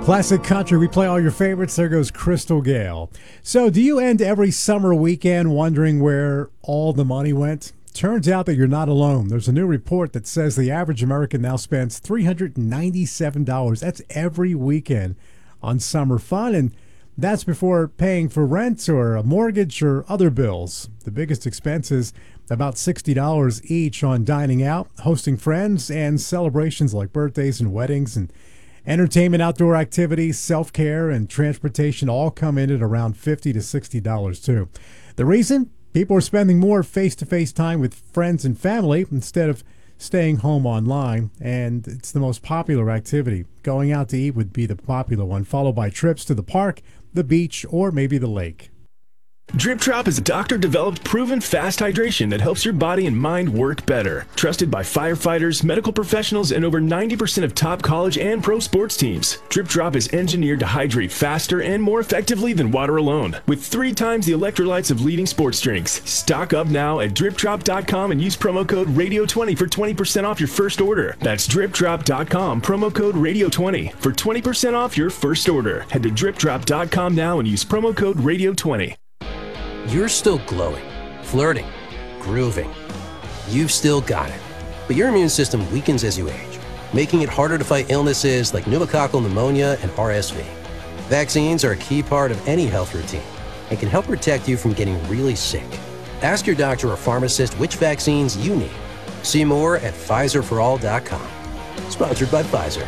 Classic country. We play all your favorites. There goes Crystal Gale. So, do you end every summer weekend wondering where all the money went? Turns out that you're not alone. There's a new report that says the average American now spends $397. That's every weekend on summer fun, and that's before paying for rent or a mortgage or other bills. The biggest expenses, about $60 each on dining out, hosting friends, and celebrations like birthdays and weddings, and entertainment, outdoor activities, self-care, and transportation all come in at around $50 to $60 too. The reason? People are spending more face-to-face time with friends and family instead of staying home online, and it's the most popular activity. Going out to eat would be the popular one, followed by trips to the park, the beach, or maybe the lake. Drip Drop is a doctor-developed, proven fast hydration that helps your body and mind work better. Trusted by firefighters, medical professionals, and over 90% of top college and pro sports teams. Drip Drop is engineered to hydrate faster and more effectively than water alone, with 3 times the electrolytes of leading sports drinks. Stock up now at DripDrop.com and use promo code RADIO20 for 20% off your first order. That's DripDrop.com, promo code RADIO20 for 20% off your first order. Head to DripDrop.com now and use promo code RADIO20. You're still glowing, flirting, grooving. You've still got it. But your immune system weakens as you age, making it harder to fight illnesses like pneumococcal pneumonia and RSV. Vaccines are a key part of any health routine and can help protect you from getting really sick. Ask your doctor or pharmacist which vaccines you need. See more at PfizerForAll.com. Sponsored by Pfizer.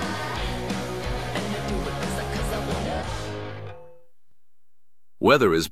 Weather is